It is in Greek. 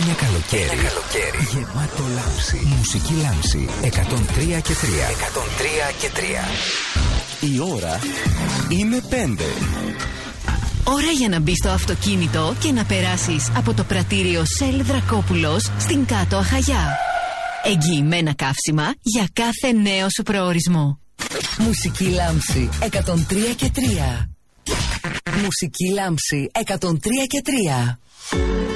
Ένα καλοκαίρι γεμάτο λάμψη. Μουσική λάμψη 103 και 3. 103 και 3. Η ώρα είναι 5. Ώρα για να μπεις στο αυτοκίνητο και να περάσεις από το πρατήριο Σελ Δρακόπουλος στην Κάτω Αχαγιά. Εγγυημένα καύσιμα για κάθε νέο σου προορισμό. Μουσική λάμψη 103 και 3. Μουσική λάμψη 103 και 3.